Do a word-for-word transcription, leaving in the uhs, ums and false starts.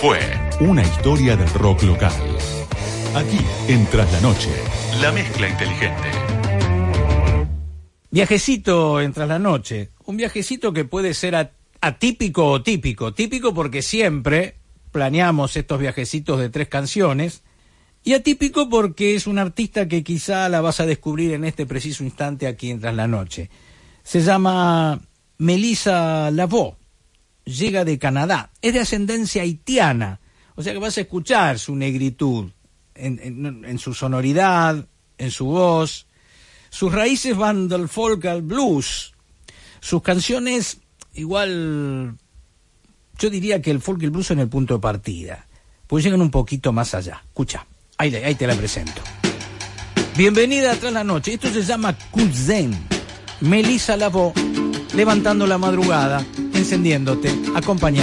fue una historia del rock local. Aquí, en Tras la Noche, la mezcla inteligente. Viajecito en Tras la Noche. Un viajecito que puede ser atípico o típico. Típico porque siempre planeamos estos viajecitos de tres canciones. Y atípico porque es un artista que quizá la vas a descubrir en este preciso instante aquí en Tras la Noche. Se llama Melissa Lavoie. Llega de Canadá. Es de ascendencia haitiana. O sea que vas a escuchar su negritud en, en, en su sonoridad, en su voz. Sus raíces van del folk al blues. Sus canciones, igual, yo diría que el folk y el blues son el punto de partida. Pues llegan un poquito más allá. Escucha, ahí, ahí te la presento. Bienvenida a Tras la Noche. Esto se llama Cousin. Melissa Lavoie, levantando la madrugada, encendiéndote, acompañando.